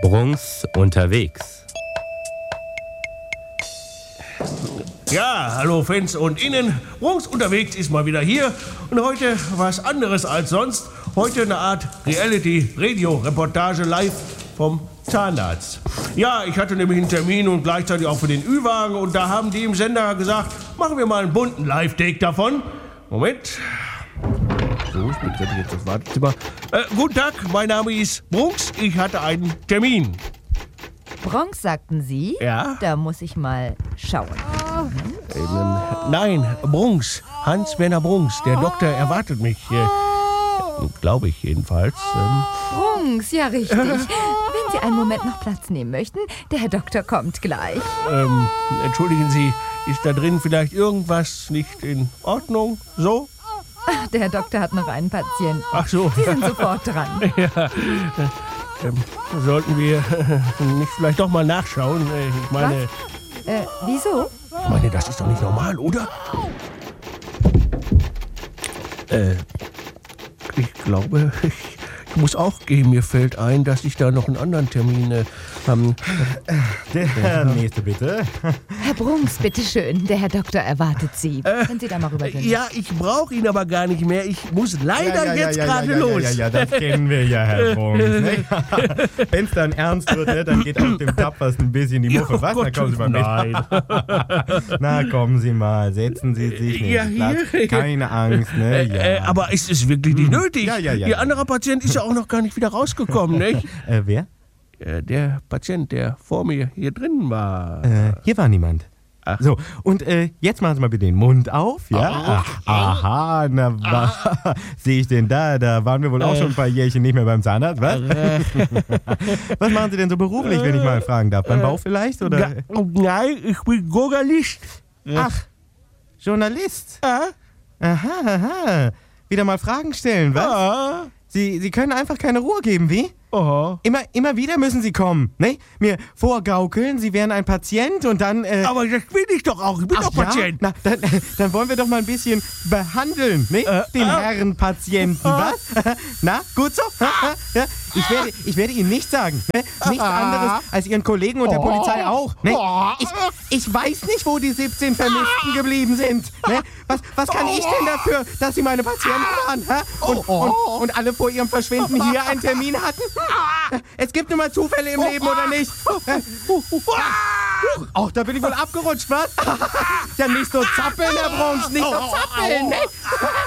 Brunks unterwegs. Ja, hallo Fans und Innen. Brunks unterwegs ist mal wieder hier. Und heute was anderes als sonst. Heute eine Art Reality-Radio-Reportage live vom Zahnarzt. Ja, ich hatte nämlich einen Termin und gleichzeitig auch für den Ü-Wagen. Und da haben die im Sender gesagt, machen wir mal einen bunten Live-Take davon. Moment. So, ich betrete jetzt das Wartezimmer. Guten Tag, mein Name ist Brunks. Ich hatte einen Termin. Bronx, sagten Sie? Ja? Da muss ich mal schauen. Nein, Brunks. Hans-Werner Brunks. Der Doktor erwartet mich. Glaube ich jedenfalls. Bronx, ja richtig. Wenn Sie einen Moment noch Platz nehmen möchten, der Herr Doktor kommt gleich. Entschuldigen Sie, ist da drin vielleicht irgendwas nicht in Ordnung? So? Der Herr Doktor hat noch einen Patienten. Ach so. Sie sind sofort dran. Ja. Sollten wir nicht vielleicht doch mal nachschauen? Ich meine... Wieso? Ich meine, das ist doch nicht normal, oder? Ich glaube, ich muss auch gehen. Mir fällt ein, dass ich da noch einen anderen Termin Der nächste bitte. Herr Brunks, bitteschön. Der Herr Doktor erwartet Sie. Können Sie da mal rübergehen? Ja, ich brauche ihn aber gar nicht mehr. Ich muss leider jetzt gerade los. Ja, das kennen wir ja, Herr Brunks. Ne? Wenn es dann ernst wird, ne, dann geht auf dem Tapfersten ein bisschen die Muffe. Was? Da kommen Sie mal mit. Nein. Na, kommen Sie mal. Setzen Sie sich Ja, neben den hier. Platz. Keine Angst, ne? Ja. Aber es ist wirklich nicht nötig. Ja. Ihr anderer Patient ist ja auch noch gar nicht wieder rausgekommen, nicht? Wer? Der Patient, der vor mir hier drin war. Hier war niemand. Ach. So, und jetzt machen Sie mal bitte den Mund auf, ja? Aha, sehe ich denn da? Da waren wir wohl auch schon ein paar Jährchen nicht mehr beim Zahnarzt, was? Was machen Sie denn so beruflich, wenn ich mal fragen darf? Beim Bau vielleicht, oder? Nein, ich bin Journalist. Ach, Journalist. Aha. Wieder mal Fragen stellen, was? Sie können einfach keine Ruhe geben, wie? Aha. Immer wieder müssen Sie kommen, ne? Mir vorgaukeln, Sie wären ein Patient und dann, Aber das bin ich doch auch. Ich bin doch Patient. Ja? Na, dann wollen wir doch mal ein bisschen behandeln, ne? Den Herren Patienten, was? Na, gut so? Ja? Ich werde Ihnen nichts sagen, ne? Nichts anderes als Ihren Kollegen und der Polizei auch, ne? Ich weiß nicht, wo die 17 Vermissten geblieben sind, ne? Was kann ich denn dafür, dass Sie meine Patienten waren, hä? Und alle vor Ihrem Verschwinden hier einen Termin hatten? Es gibt nur mal Zufälle im Leben, oder nicht? Ach, da bin ich wohl abgerutscht, was? Ja, nicht so zappeln, Herr Brunks, nicht so zappeln, ne?